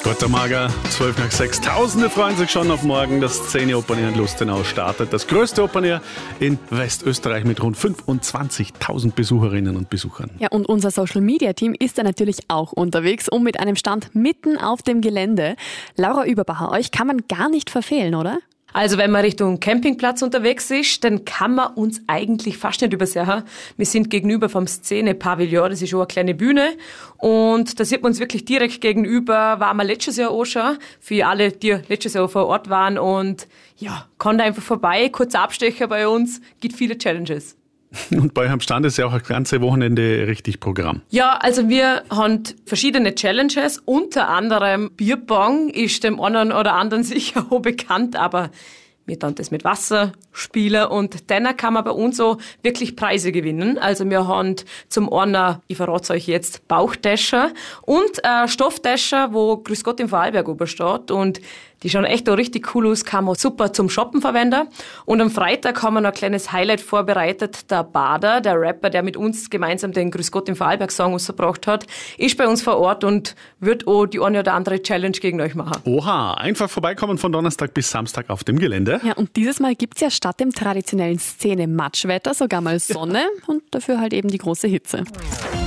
Gott Morgen, 12 nach 6. Tausende freuen sich schon auf morgen. Das Szene Open Air in Lustenau startet. Das größte Open Air in Westösterreich mit rund 25.000 Besucherinnen und Besuchern. Ja, und unser Social-Media-Team ist da natürlich auch unterwegs und mit einem Stand mitten auf dem Gelände. Laura Überbacher, euch kann man gar nicht verfehlen, oder? Also wenn man Richtung Campingplatz unterwegs ist, dann kann man uns eigentlich fast nicht übersehen. Wir sind gegenüber vom Szene-Pavillon, das ist schon eine kleine Bühne. Und da sieht man uns wirklich direkt gegenüber, waren wir letztes Jahr auch schon, für alle, die letztes Jahr vor Ort waren. Und ja, kann da einfach vorbei, kurzer Abstecher bei uns, gibt viele Challenges. Und bei eurem Stand ist ja auch das ganze Wochenende richtig Programm. Ja, also wir haben verschiedene Challenges, unter anderem Bierpong ist dem einen oder anderen sicher auch bekannt, aber wir dann das mit Wasser spielen und dann kann man bei uns so wirklich Preise gewinnen. Also wir haben zum einen, ich verrate es euch jetzt, Bauchtäscher und Stofftäscher, wo Grüß Gott im Vorarlberg oben steht und die schauen echt auch richtig cool aus, kann man super zum Shoppen verwenden. Und am Freitag haben wir noch ein kleines Highlight vorbereitet. Der Bader, der Rapper, der mit uns gemeinsam den Grüß Gott im Vorarlberg Song rausgebracht hat, ist bei uns vor Ort und wird auch die eine oder andere Challenge gegen euch machen. Oha, einfach vorbeikommen von Donnerstag bis Samstag auf dem Gelände. Ja, und dieses Mal gibt's ja statt dem traditionellen Szene-Matschwetter sogar mal Sonne und dafür halt eben die große Hitze.